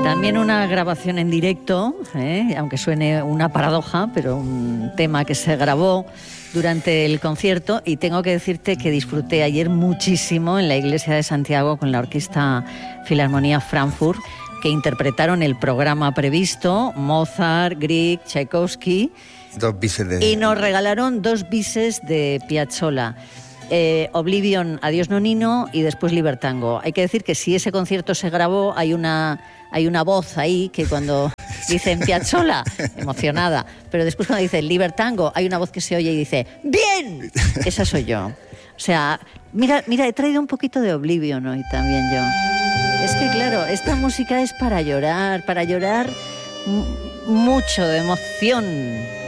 También una grabación en directo, aunque suene una paradoja, pero un tema que se grabó durante el concierto, y tengo que decirte que disfruté ayer muchísimo en la iglesia de Santiago con la Orquesta Filarmonía Frankfurt, que interpretaron el programa previsto, Mozart, Grieg, Tchaikovsky, y nos regalaron 2 bises de Piazzolla. Oblivion, Adiós Nonino, y después Libertango. Hay que decir que si ese concierto se grabó, hay una voz ahí que cuando dicen Piazzolla, emocionada, pero después cuando dicen Libertango, hay una voz que se oye y dice ¡bien! Esa soy yo. O sea, mira, he traído un poquito de Oblivion hoy también yo. Es que claro, esta música es para llorar mucho, de emoción.